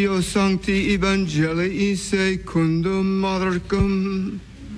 Lectio Sancti Evangelii secundum Marcum.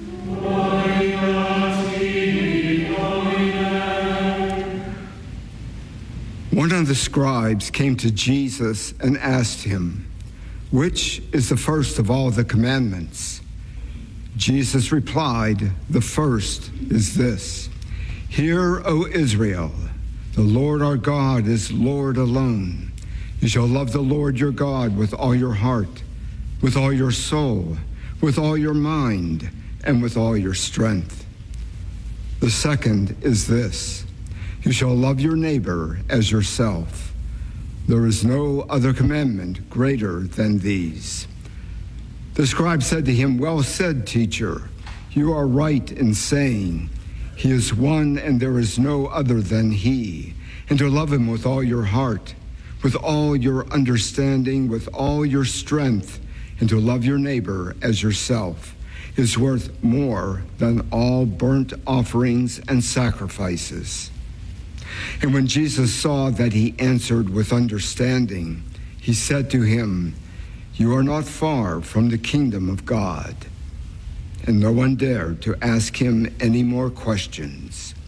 One of the scribes came to Jesus and asked him, "Which is the first of all the commandments?" Jesus replied, "The first is this: Hear, O Israel, the Lord our God is Lord alone. You shall love the Lord your God with all your heart, with all your soul, with all your mind, and with all your strength. The second is this: you shall love your neighbor as yourself. There is no other commandment greater than these." The scribe said to him, "Well said, teacher. You are right in saying, He is one and there is no other than He, and to love Him with all your heart, with all your understanding, with all your strength, and to love your neighbor as yourself is worth more than all burnt offerings and sacrifices." And when Jesus saw that he answered with understanding, he said to him, "You are not far from the kingdom of God." And no one dared to ask him any more questions.